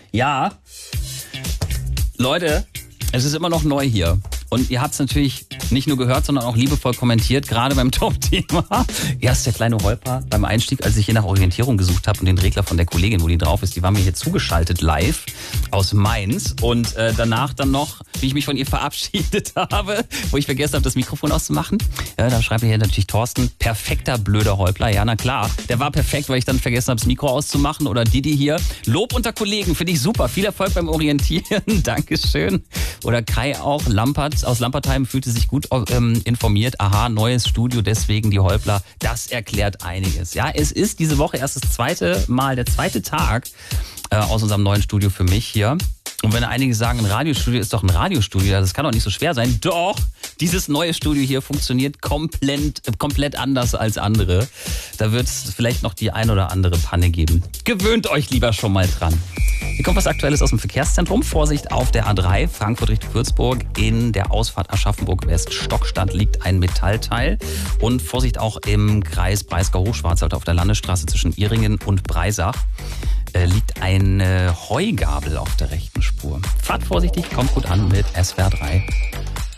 Ja, Leute, es ist immer noch neu hier. Und ihr habt es natürlich nicht nur gehört, sondern auch liebevoll kommentiert, gerade beim Top-Thema. Erst der kleine Holper beim Einstieg, als ich hier nach Orientierung gesucht habe und den Regler von der Kollegin, wo die drauf ist, die war mir hier zugeschaltet live aus Mainz. Und danach dann noch, wie ich mich von ihr verabschiedet habe, wo ich vergessen habe, das Mikrofon auszumachen. Ja, da schreibt mir hier natürlich Thorsten, perfekter blöder Holpler. Ja, na klar, der war perfekt, weil ich dann vergessen habe, das Mikro auszumachen. Oder Didi hier, Lob unter Kollegen, finde ich super. Viel Erfolg beim Orientieren, Dankeschön. Oder Kai auch, Lampert aus Lampertheim fühlte sich gut informiert. Aha, neues Studio, deswegen die Holpler. Das erklärt einiges. Ja, es ist diese Woche erst das zweite Mal, der zweite Tag aus unserem neuen Studio für mich hier. Und wenn einige sagen, ein Radiostudio ist doch ein Radiostudio, das kann doch nicht so schwer sein. Doch, dieses neue Studio hier funktioniert komplett anders als andere. Da wird es vielleicht noch die ein oder andere Panne geben. Gewöhnt euch lieber schon mal dran. Hier kommt was Aktuelles aus dem Verkehrszentrum. Vorsicht auf der A3, Frankfurt Richtung Würzburg. In der Ausfahrt Aschaffenburg West Stockstadt liegt ein Metallteil. Und Vorsicht auch im Kreis Breisgau-Hochschwarzwald auf der Landesstraße zwischen Ihringen und Breisach. Liegt eine Heugabel auf der rechten Spur. Fahrt vorsichtig, kommt gut an mit SWR 3.